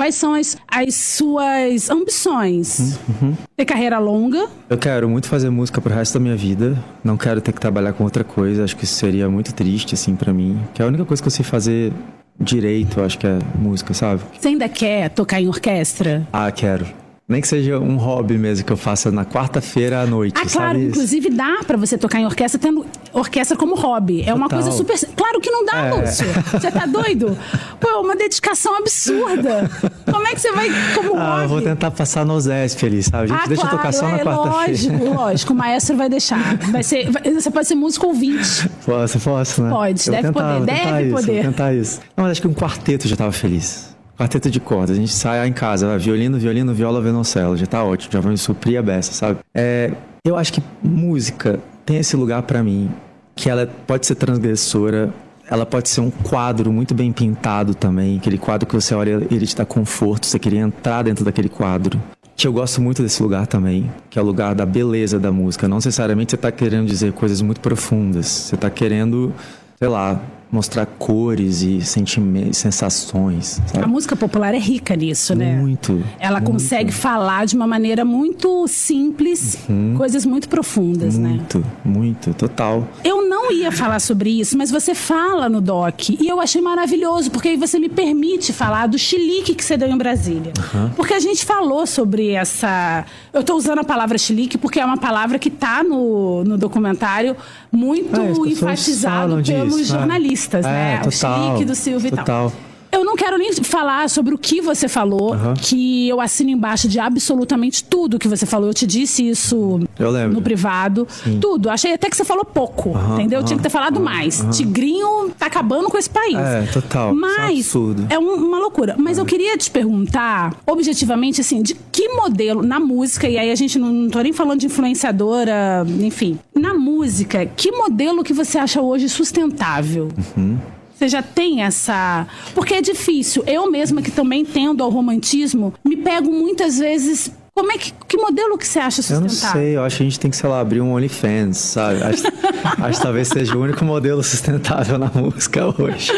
quais são as suas ambições? Ter carreira longa? Eu quero muito fazer música pro resto da minha vida. Não quero ter que trabalhar com outra coisa. Acho que isso seria muito triste, assim, pra mim. Que é a única coisa que eu sei fazer direito, acho que é música, sabe? Você ainda quer tocar em orquestra? Ah, quero. Nem que seja um hobby mesmo que eu faça na quarta-feira à noite, Ah, claro, inclusive dá pra você tocar em orquestra tendo orquestra como hobby. É uma coisa super... Claro que não dá, Lúcio. Você tá doido? Pô, é uma dedicação absurda. Como é que você vai como hobby? Eu vou tentar passar no OSESP ali, sabe? Gente, deixa eu tocar só na quarta-feira. Lógico, o maestro vai deixar. Você pode ser músico ouvinte. Posso, né? Pode, deve poder. Vou tentar isso. Não, mas acho que um quarteto já tava feliz. Quarteto de cordas, a gente sai em casa, violino, viola, violoncelo, já tá ótimo, já vamos suprir a beça, sabe? Eu acho que música tem esse lugar pra mim, que ela pode ser transgressora, ela pode ser um quadro muito bem pintado também, aquele quadro que você olha, ele te dá conforto, você queria entrar dentro daquele quadro. Que eu gosto muito desse lugar também, que é o lugar da beleza da música, não necessariamente você tá querendo dizer coisas muito profundas, você tá querendo, sei lá, mostrar cores e sentimentos, sensações, sabe? A música popular é rica nisso, né? Muito. Ela consegue falar de uma maneira muito simples, coisas muito profundas, né? Muito, total. Eu não ia falar sobre isso, mas você fala no doc, e eu achei maravilhoso, porque aí você me permite falar do chilique que você deu em Brasília. Porque a gente falou sobre essa... Eu tô usando a palavra chilique porque é uma palavra que tá no documentário muito enfatizado pelos jornalistas. Né? Total, o chilique do Silvio e tal. Eu não quero nem falar sobre o que você falou, que eu assino embaixo de absolutamente tudo que você falou. Eu te disse isso no privado. Sim. Tudo. Achei até que você falou pouco, entendeu? Tinha que ter falado mais. Tigrinho tá acabando com esse país. Total. Mas é uma loucura. Mas eu queria te perguntar, objetivamente, assim, de que modelo na música, e aí a gente não tô nem falando de influenciadora, enfim. Na música, que modelo que você acha hoje sustentável? Você já tem essa... Porque é difícil. Eu mesma, que também tendo ao romantismo, me pego muitas vezes... Como é que modelo que você acha sustentável? Eu não sei. Eu acho que a gente tem que, sei lá, abrir um OnlyFans, sabe? Acho que talvez seja o único modelo sustentável na música hoje.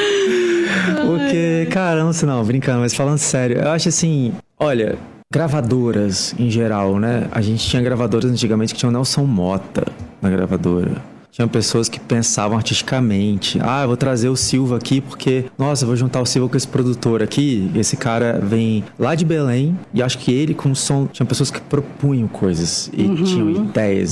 Porque, cara, não sei não, brincando, mas falando sério, eu acho assim... Olha, gravadoras em geral, né? A gente tinha gravadoras antigamente que tinham Nelson Motta na gravadora. Tinha pessoas que pensavam artisticamente. Eu vou trazer o Silva aqui porque... Nossa, eu vou juntar o Silva com esse produtor aqui. Esse cara vem lá de Belém. E acho que ele com som... Tinha pessoas que propunham coisas. E tinham ideias.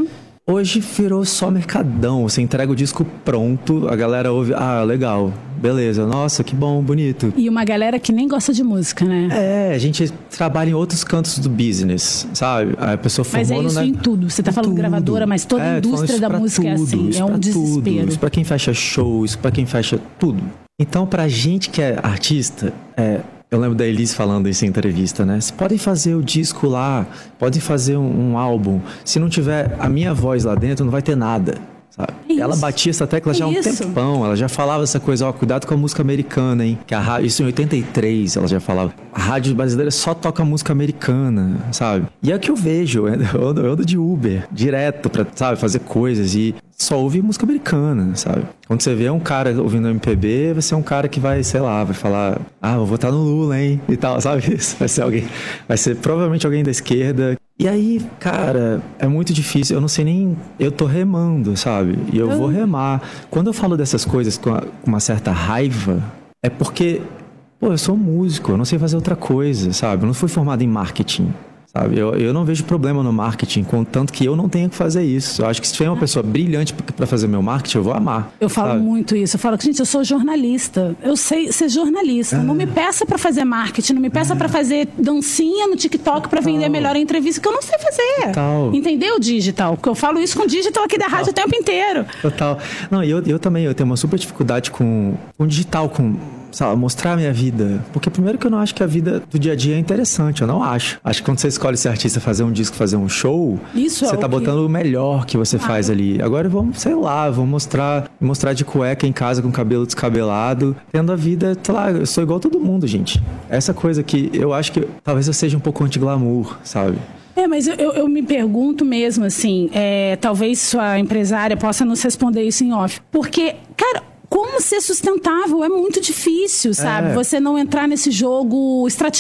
Hoje virou só mercadão. Você entrega o disco pronto. A galera ouve... legal. Beleza. Nossa, que bom, bonito. E uma galera que nem gosta de música, né? A gente trabalha em outros cantos do business, sabe? A pessoa formou... Mas é isso em tudo. Você tá falando gravadora, mas toda a indústria da música é assim. É um desespero. Isso pra quem fecha show, isso pra quem fecha tudo. Então, pra gente que é artista... Eu lembro da Elis falando isso em entrevista, né? Vocês podem fazer o disco lá, podem fazer um álbum. Se não tiver a minha voz lá dentro, não vai ter nada, sabe? Ela batia essa tecla já há um tempão. Ela já falava essa coisa, cuidado com a música americana, hein? Que a rádio, isso em 83 ela já falava. A rádio brasileira só toca música americana, sabe? E é o que eu vejo. Eu ando de Uber direto pra, sabe, fazer coisas e só ouve música americana, sabe? Quando você vê um cara ouvindo MPB, vai ser um cara que vai, sei lá, vai falar, vou votar no Lula, hein? E tal, sabe? Isso vai ser provavelmente alguém da esquerda. E aí, cara, é muito difícil. Eu não sei nem... Eu tô remando, sabe? E eu vou remar. Quando eu falo dessas coisas com uma certa raiva, é porque... eu sou músico, eu não sei fazer outra coisa, sabe? Eu não fui formado em marketing, sabe? Eu não vejo problema no marketing, contanto que eu não tenha que fazer isso. Eu acho que se tiver uma pessoa brilhante para fazer meu marketing, eu vou amar. Eu falo muito isso. Eu falo que, gente, eu sou jornalista. Eu sei ser jornalista. Não me peça para fazer marketing, não me peça para fazer dancinha no TikTok para vender melhor a entrevista, que eu não sei fazer. Total. Entendeu, digital? Porque eu falo isso com digital aqui da rádio o tempo inteiro. Total. Não, eu também, eu tenho uma super dificuldade com digital, com... sabe, mostrar a minha vida. Porque primeiro que eu não acho que a vida do dia a dia é interessante, eu não acho. Acho que quando você escolhe ser artista, fazer um disco, fazer um show, você tá botando o melhor que você faz ali. Agora vamos, sei lá, vou mostrar de cueca em casa com cabelo descabelado, tendo a vida, sei lá, eu sou igual todo mundo, gente. Essa coisa que eu acho que talvez eu seja um pouco anti-glamour, sabe? Mas eu me pergunto mesmo, assim, talvez sua empresária possa nos responder isso em off. Porque, cara, como ser sustentável é muito difícil, sabe? Você não entrar nesse jogo